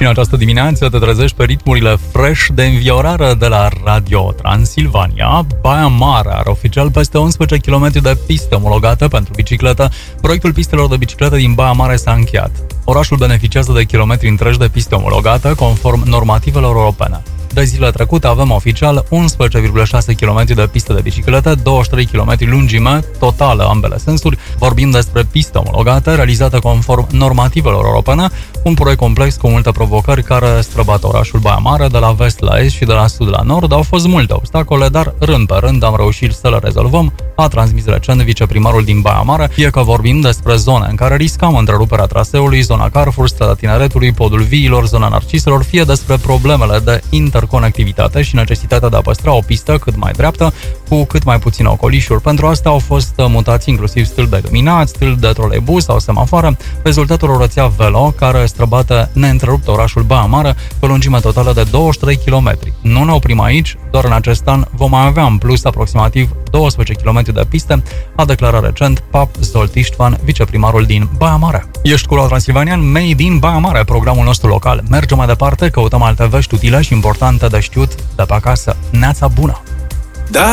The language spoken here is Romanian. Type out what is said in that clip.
Și în această dimineață te trezești pe ritmurile fresh de înviorare de la Radio Transilvania. Baia Mare are oficial peste 11 km de piste omologate pentru bicicletă. Proiectul pistelor de bicicletă din Baia Mare s-a încheiat. Orașul beneficiază de kilometri întregi de piste omologate conform normativelor europene. De zilele trecute avem oficial 11,6 km de piste de bicicletă, 23 km lungime, totală ambele sensuri. Vorbim despre piste omologate, realizate conform normativelor europene, un proiect complex cu multe provocări care străbată orașul Baia Mare, de la vest la est și de la sud la nord. Au fost multe obstacole, dar rând pe rând am reușit să le rezolvăm, a transmis recent viceprimarul din Baia Mare. Fie că vorbim despre zone în care riscam întreruperea traseului, zona Carrefour, strada Tineretului, podul Viilor, zona Narciselor, fie despre problemele de interconectivitate și necesitatea de a păstra o pistă cât mai dreaptă, cu cât mai puține ocolișuri. Pentru asta au fost mutați inclusiv stâlpi de iluminat, stâlpi de troleibuz sau semafoare, rezultatul o rețea velo care străbate neîntrerupt orașul Baia Mare pe o lungime totală de 23 km. Nu ne oprim aici, doar în acest an vom mai avea în plus aproximativ 12 km de piste, a declarat recent Pap Zolt Istvan, viceprimarul din Baia Mare. Ești cu la Transilvanian, Made in Baia Mare, programul nostru local. Mergem mai departe, căutăm alte vești utile și importante de știut de pe acasă. Neața bună! Da!